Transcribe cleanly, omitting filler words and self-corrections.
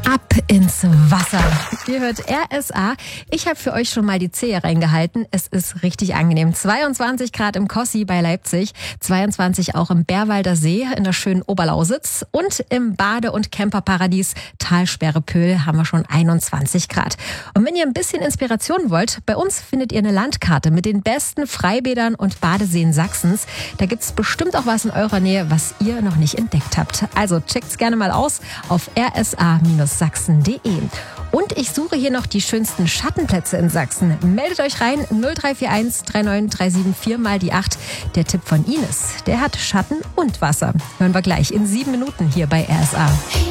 Ab ins Wasser. Ihr hört RSA. Ich habe für euch schon mal die Zehe reingehalten. Es ist richtig angenehm. 22 Grad im Kossi bei Leipzig, 22 auch im Bärwalder See in der schönen Oberlausitz und im Bade- und Camperparadies Talsperre Pöhl haben wir schon 21 Grad. Und wenn ihr ein bisschen Inspiration wollt, bei uns findet ihr eine Landkarte mit den besten Freibädern und Badeseen Sachsens. Da gibt's bestimmt auch was in eurer Nähe, was ihr noch nicht entdeckt habt. Also checkt's gerne mal aus auf rsa-sachsen.de. Und ich suche hier noch die schönsten Schattenplätze in Sachsen. Meldet euch rein, 0341 39374 mal die 8. Der Tipp von Ines, der hat Schatten und Wasser. Hören wir gleich in 7 Minuten hier bei RSA.